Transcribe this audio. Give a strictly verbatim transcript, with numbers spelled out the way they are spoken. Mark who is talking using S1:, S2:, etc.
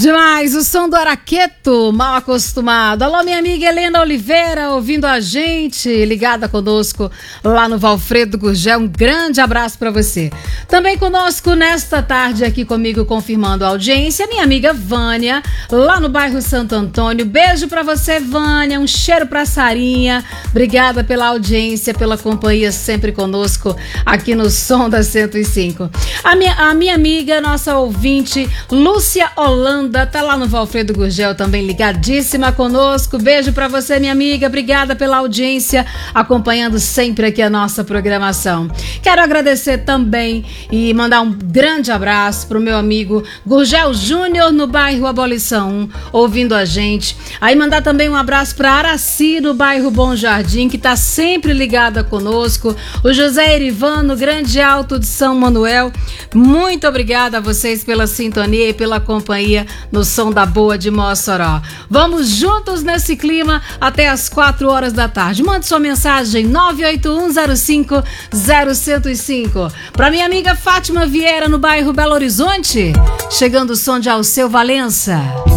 S1: Demais, o som do Araqueto, mal acostumado. Alô, minha amiga Helena Oliveira, ouvindo a gente, ligada conosco lá no Valfredo Gurgel. Um grande abraço para você. Também conosco nesta tarde aqui comigo, confirmando a audiência, minha amiga Vânia, lá no bairro Santo Antônio. Beijo para você, Vânia, um cheiro pra Sarinha. Obrigada pela audiência, pela companhia sempre conosco aqui no Som da cento e cinco. A minha, a minha amiga, nossa ouvinte, Lúcia Holanda, tá lá no Valfredo Gurgel também ligadíssima conosco. Beijo pra você, minha amiga. Obrigada pela audiência, acompanhando sempre aqui a nossa programação. Quero agradecer também e mandar um grande abraço pro meu amigo Gurgel Júnior, no bairro Abolição um, ouvindo a gente. Aí mandar também um abraço pra Araci, no bairro Bom Jardim, que tá sempre ligada conosco. O José Erivan, no Grande Alto de São Manuel. Muito obrigada a vocês pela sintonia e pela companhia no Som da Boa de Mossoró. Vamos juntos nesse clima até as quatro horas da tarde. Mande sua mensagem nove oito um zero cinco zero zero zero cinco. Para minha amiga Fátima Vieira, no bairro Belo Horizonte, chegando o som de Alceu Valença.